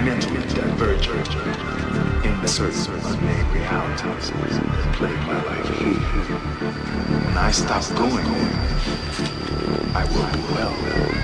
mentally divergent in certain unnamed realities that plague my life here. When I stop going there, I will be well.